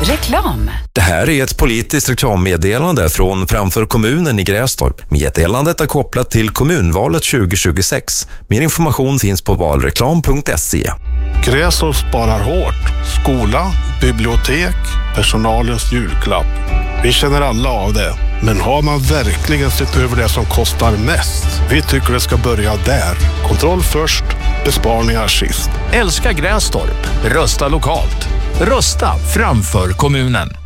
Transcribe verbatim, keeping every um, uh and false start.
Reklam. Det här är ett politiskt reklammeddelande från Framför kommunen i Grästorp. Meddelandet är kopplat till kommunvalet tjugo tjugosex. Mer information finns på valreklam punkt se. Grästorp sparar hårt. Skola, bibliotek, personalens julklapp. Vi känner alla av det. Men har man verkligen sett över det som kostar mest? Vi tycker det ska börja där. Kontroll först, besparingar sist. Älska Grästorp. Rösta lokalt. Rösta framför kommunen.